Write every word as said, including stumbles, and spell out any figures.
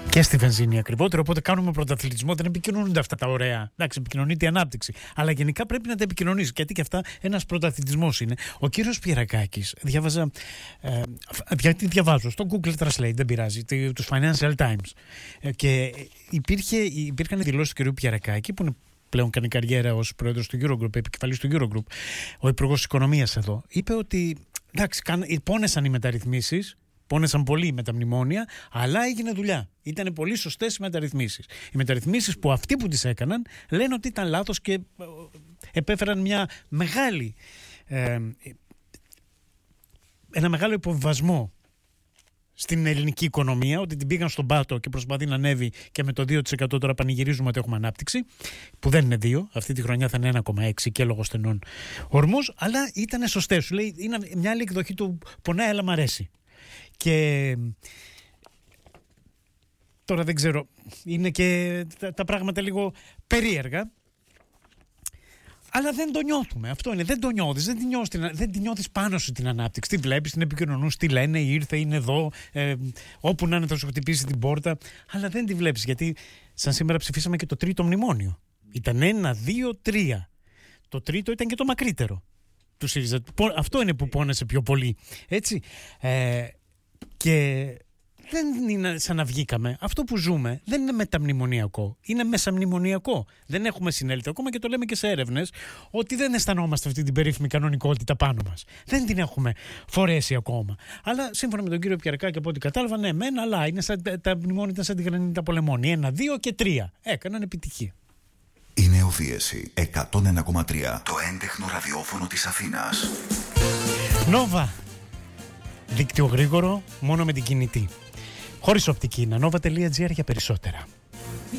Και στη βενζίνη ακριβότερο. Οπότε κάνουμε πρωταθλητισμό. Δεν επικοινωνούνται αυτά τα ωραία. Εντάξει, επικοινωνείται η ανάπτυξη. Αλλά γενικά πρέπει να τα επικοινωνήσει. Γιατί και αυτά ένας πρωταθλητισμός είναι. Ο κύριος Πιερακάκης, διάβαζα. Ε, γιατί διαβάζω στο Google Translate, δεν πειράζει, τους Financial Times. Ε, και υπήρχε, υπήρχαν δηλώσεις του κ. Πιερακάκη, που είναι πλέον κάνει καριέρα ως πρόεδρος του Eurogroup, επικεφαλής του Eurogroup, ο υπουργός οικονομίας εδώ. Είπε ότι εντάξει, πόνεσαν οι μεταρρυθμίσεις. Πόνεσαν πολύ με τα μνημόνια, αλλά έγινε δουλειά. Ήταν πολύ σωστές οι μεταρρυθμίσεις. Οι μεταρρυθμίσεις που αυτοί που τις έκαναν λένε ότι ήταν λάθος και επέφεραν μια μεγάλη, ε, ένα μεγάλο υποβιβασμό στην ελληνική οικονομία, ότι την πήγαν στον πάτο και προσπαθεί να ανέβει και με το δύο τοις εκατό τώρα πανηγυρίζουμε ότι έχουμε ανάπτυξη, που δεν είναι δύο, αυτή τη χρονιά θα είναι ένα κόμμα έξι και λόγω στενών ορμούς, αλλά ήταν σωστές. Σου λέει, είναι μια άλλη εκδοχή του πονάει αλλά μ' αρέσει. Και τώρα δεν ξέρω, είναι και τα, τα πράγματα λίγο περίεργα, αλλά δεν το νιώθουμε. Αυτό είναι, δεν το νιώθεις, δεν τη νιώθεις, δεν τη νιώθεις πάνω σου την ανάπτυξη. Τι βλέπεις, την επικοινωνούς, τι λένε, ήρθε, είναι εδώ, ε, όπου να είναι θα σου χτυπήσει την πόρτα, αλλά δεν τη βλέπεις, γιατί σαν σήμερα ψηφίσαμε και το τρίτο μνημόνιο. Ήταν ένα, δύο, τρία. Το τρίτο ήταν και το μακρύτερο του ΣΥΡΙΖΑ. Αυτό είναι που πόνεσε πιο πολύ, έτσι. Ε, Και δεν είναι σαν να βγήκαμε. Αυτό που ζούμε δεν είναι μεταμνημονιακό. Είναι μεσαμνημονιακό. Δεν έχουμε συνέλθει ακόμα και το λέμε και σε έρευνες ότι δεν αισθανόμαστε αυτή την περίφημη κανονικότητα πάνω μας. Δεν την έχουμε φορέσει ακόμα. Αλλά σύμφωνα με τον κύριο Πιερακάκη, από ό,τι κατάλαβα, ναι, μεν, αλλά είναι σαν, τα μνημόνια ήταν σαν τη γρανίτα πολεμόνη. Ένα, δύο και τρία. Έκαναν επιτυχία. Η Νεοφύεση εκατόν ένα κόμμα τρία. Το έντεχνο ραδιόφωνο της Αθήνας. Νόβα. Δίκτυο γρήγορο, μόνο με την κινητή. Χωρίς οπτική, nova τελεία gr για περισσότερα.